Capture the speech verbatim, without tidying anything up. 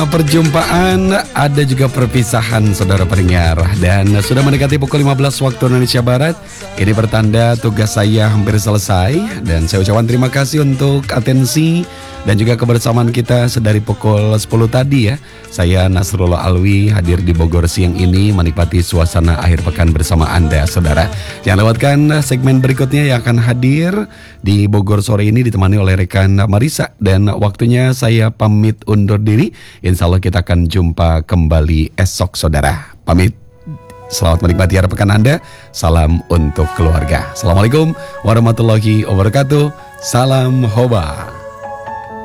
Perjumpaan ada juga perpisahan saudara pendengar. Dan sudah mendekati pukul lima belas waktu Indonesia Barat. Ini pertanda tugas saya hampir selesai. Dan saya ucapkan terima kasih untuk atensi dan juga kebersamaan kita sedari pukul sepuluh tadi ya. Saya Nasrullah Alwi hadir di Bogor siang ini menikmati suasana akhir pekan bersama Anda saudara. Jangan lewatkan segmen berikutnya yang akan hadir di Bogor sore ini ditemani oleh rekan Marisa. Dan waktunya saya pamit undur diri. Insya Allah kita akan jumpa kembali esok saudara. Pamit. Selamat menikmati akhir pekan Anda. Salam untuk keluarga. Assalamualaikum warahmatullahi wabarakatuh. Salam Hoba.